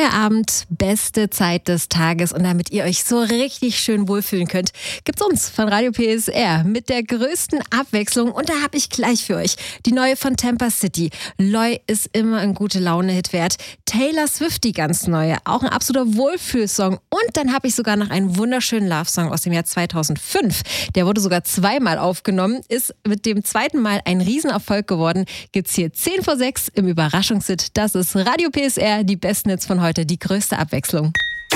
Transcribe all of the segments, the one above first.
Feierabend, beste Zeit des Tages, und damit ihr euch so richtig schön wohlfühlen könnt, gibt's uns von Radio PSR mit der größten Abwechslung, und da habe ich gleich für euch die neue von Tampa City. Loi ist immer ein gute Laune-Hit wert. Taylor Swift, die ganz neue, auch ein absoluter Wohlfühlsong, und dann habe ich sogar noch einen wunderschönen Love-Song aus dem Jahr 2005. Der wurde sogar zweimal aufgenommen, ist mit dem zweiten Mal ein Riesenerfolg geworden. Gibt's hier 10 vor 6 im Überraschungshit. Das ist Radio PSR, die besten Hits von heute, die größte Abwechslung.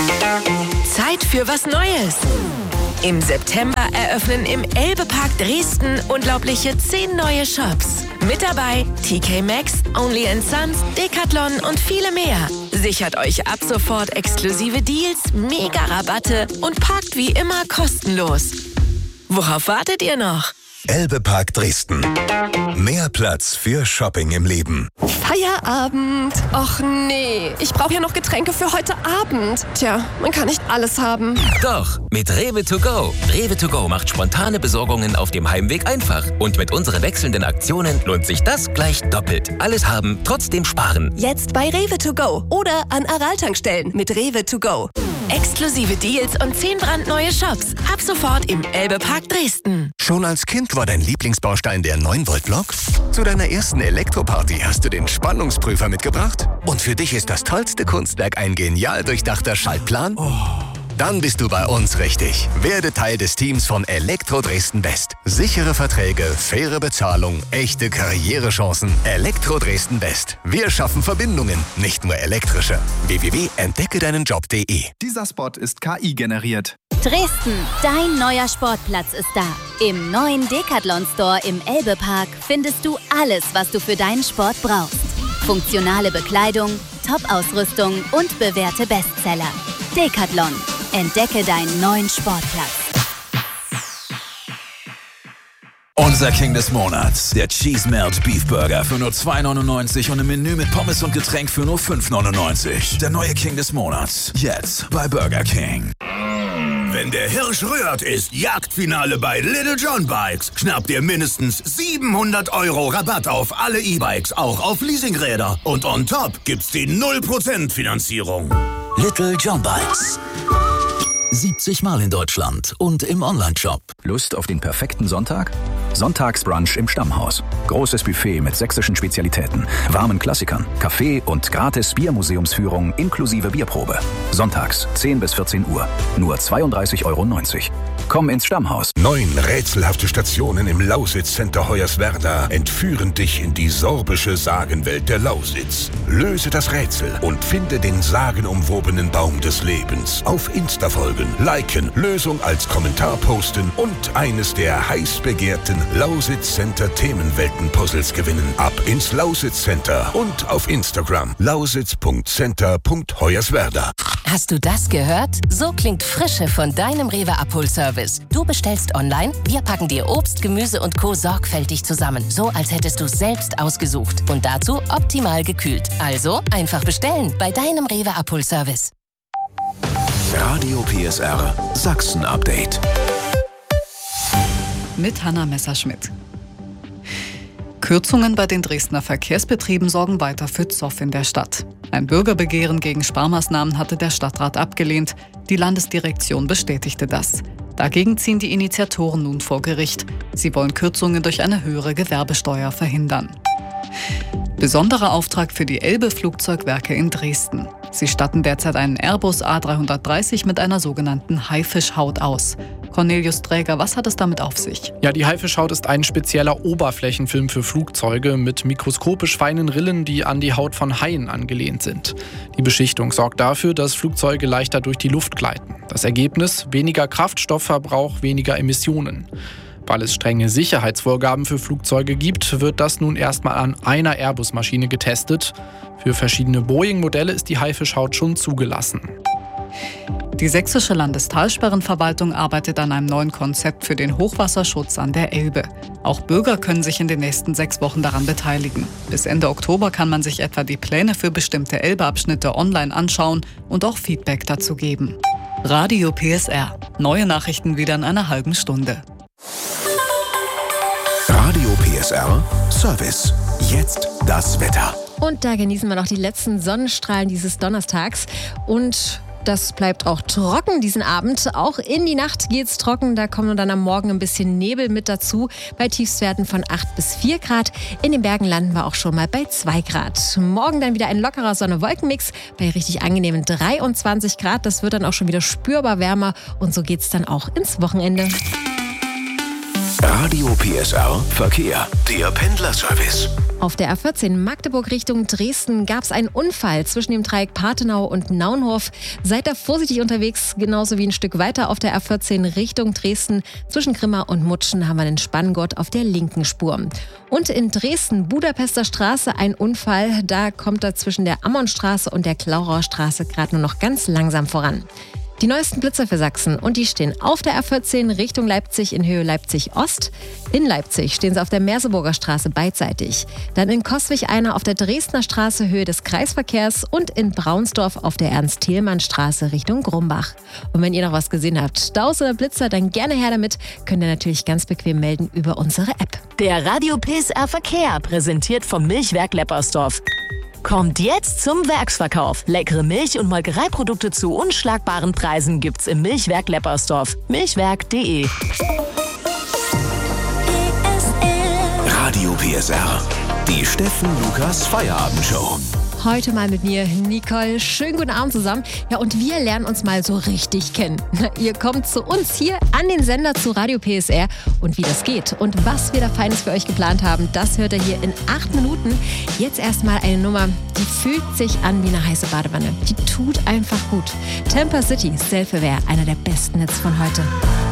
Zeit für was Neues. Im September eröffnen im Elbe-Park Dresden unglaubliche 10 neue Shops. Mit dabei TK Maxx, Only & Sons, Decathlon und viele mehr. Sichert euch ab sofort exklusive Deals, Mega-Rabatte und parkt wie immer kostenlos. Worauf wartet ihr noch? Elbe-Park Dresden. Mehr Platz für Shopping im Leben. Feierabend. Och nee, ich brauche ja noch Getränke für heute Abend. Tja, man kann nicht alles haben. Doch, mit Rewe to go. Rewe to go macht spontane Besorgungen auf dem Heimweg einfach. Und mit unseren wechselnden Aktionen lohnt sich das gleich doppelt. Alles haben, trotzdem sparen. Jetzt bei Rewe to go oder an Aral-Tankstellen mit Rewe to go. Exklusive Deals und 10 brandneue Shops. Ab sofort im Elbe-Park Dresden. Schon als Kind war dein Lieblingsbaustein der 9-Volt-Block? Zu deiner ersten Elektroparty hast du den Spannungsprüfer mitgebracht? Und für dich ist das tollste Kunstwerk ein genial durchdachter Schaltplan? Dann bist du bei uns richtig. Werde Teil des Teams von Elektro Dresden West. Sichere Verträge, faire Bezahlung, echte Karrierechancen. Elektro Dresden West. Wir schaffen Verbindungen, nicht nur elektrische. www.entdeckedeinenjob.de. Dieser Spot ist KI generiert. Dresden, dein neuer Sportplatz ist da. Im neuen Decathlon Store im Elbe-Park findest du alles, was du für deinen Sport brauchst. Funktionale Bekleidung, Top-Ausrüstung und bewährte Bestseller. Decathlon. Entdecke deinen neuen Sportplatz. Unser King des Monats, der Cheese Melt Beef Burger für nur 2,99 und im Menü mit Pommes und Getränk für nur 5,99. Der neue King des Monats, jetzt bei Burger King. Wenn der Hirsch rührt, ist Jagdfinale bei Little John Bikes. Schnappt ihr mindestens 700 € Rabatt auf alle E-Bikes, auch auf Leasingräder. Und on top gibt's die 0% Finanzierung. Little John Bikes. 70 Mal in Deutschland und im Onlineshop. Lust auf den perfekten Sonntag? Sonntagsbrunch im Stammhaus. Großes Buffet mit sächsischen Spezialitäten, warmen Klassikern, Kaffee und gratis Biermuseumsführung inklusive Bierprobe. Sonntags 10 bis 14 Uhr. Nur 32,90 €. Komm ins Stammhaus. 9 rätselhafte Stationen im Lausitz-Center Hoyerswerda entführen dich in die sorbische Sagenwelt der Lausitz. Löse das Rätsel und finde den sagenumwobenen Baum des Lebens. Auf Insta folgen, liken, Lösung als Kommentar posten und eines der heiß begehrten Lausitz-Center Themenwelten-Puzzles gewinnen. Ab ins Lausitz-Center und auf Instagram lausitz.center.hoyerswerda. Hast du das gehört? So klingt Frische von deinem Rewe Abholservice. Du bestellst online, wir packen dir Obst, Gemüse und Co. sorgfältig zusammen. So, als hättest du es selbst ausgesucht. Und dazu optimal gekühlt. Also einfach bestellen bei deinem Rewe Abholservice. Radio PSR Sachsen Update. Mit Hanna Messerschmidt. Kürzungen bei den Dresdner Verkehrsbetrieben sorgen weiter für Zoff in der Stadt. Ein Bürgerbegehren gegen Sparmaßnahmen hatte der Stadtrat abgelehnt. Die Landesdirektion bestätigte das. Dagegen ziehen die Initiatoren nun vor Gericht. Sie wollen Kürzungen durch eine höhere Gewerbesteuer verhindern. Besonderer Auftrag für die Elbe-Flugzeugwerke in Dresden. Sie statten derzeit einen Airbus A330 mit einer sogenannten Haifischhaut aus. Cornelius Träger, was hat es damit auf sich? Ja, die Haifischhaut ist ein spezieller Oberflächenfilm für Flugzeuge mit mikroskopisch feinen Rillen, die an die Haut von Haien angelehnt sind. Die Beschichtung sorgt dafür, dass Flugzeuge leichter durch die Luft gleiten. Das Ergebnis: weniger Kraftstoffverbrauch, weniger Emissionen. Weil es strenge Sicherheitsvorgaben für Flugzeuge gibt, wird das nun erstmal an einer Airbus-Maschine getestet. Für verschiedene Boeing-Modelle ist die Haifischhaut schon zugelassen. Die sächsische Landestalsperrenverwaltung arbeitet an einem neuen Konzept für den Hochwasserschutz an der Elbe. Auch Bürger können sich in den nächsten 6 Wochen daran beteiligen. Bis Ende Oktober kann man sich etwa die Pläne für bestimmte Elbeabschnitte online anschauen und auch Feedback dazu geben. Radio PSR. Neue Nachrichten wieder in einer halben Stunde. Radio PSR Service. Jetzt das Wetter. Und da genießen wir noch die letzten Sonnenstrahlen dieses Donnerstags. Und das bleibt auch trocken diesen Abend. Auch in die Nacht geht's trocken. Da kommen dann am Morgen ein bisschen Nebel mit dazu. Bei Tiefstwerten von 8 bis 4 Grad. In den Bergen landen wir auch schon mal bei 2 Grad. Morgen dann wieder ein lockerer Sonne-Wolken-Mix bei richtig angenehmen 23 Grad. Das wird dann auch schon wieder spürbar wärmer. Und so geht's dann auch ins Wochenende. Radio PSR Verkehr. Der Pendlerservice. Auf der A14 Magdeburg Richtung Dresden gab es einen Unfall zwischen dem Dreieck Pathenau und Naunhof. Seid da vorsichtig unterwegs, genauso wie ein Stück weiter auf der A14 Richtung Dresden. Zwischen Grimma und Mutschen haben wir den Spanngott auf der linken Spur. Und in Dresden, Budapester Straße, ein Unfall. Da kommt er zwischen der Ammonstraße und der Klauauer Straße gerade nur noch ganz langsam voran. Die neuesten Blitzer für Sachsen und die stehen auf der A14 Richtung Leipzig in Höhe Leipzig-Ost. In Leipzig stehen sie auf der Merseburger Straße beidseitig. Dann in Coswig einer auf der Dresdner Straße Höhe des Kreisverkehrs und in Braunsdorf auf der Ernst-Thälmann-Straße Richtung Grumbach. Und wenn ihr noch was gesehen habt, Staus oder Blitzer, dann gerne her damit. Könnt ihr natürlich ganz bequem melden über unsere App. Der Radio PSR Verkehr, präsentiert vom Milchwerk Leppersdorf. Kommt jetzt zum Werksverkauf. Leckere Milch- und Molkereiprodukte zu unschlagbaren Preisen gibt's im Milchwerk Leppersdorf. Milchwerk.de. Radio PSR. Die Steffen Lukas Feierabendshow. Heute mal mit mir, Nicole. Schönen guten Abend zusammen. Ja, und wir lernen uns mal so richtig kennen. Ihr kommt zu uns hier an den Sender zu Radio PSR. Und wie das geht und was wir da Feines für euch geplant haben, das hört ihr hier in 8 Minuten. Jetzt erstmal eine Nummer, die fühlt sich an wie eine heiße Badewanne. Die tut einfach gut. Temper City, Self-Aware, einer der besten Hits von heute.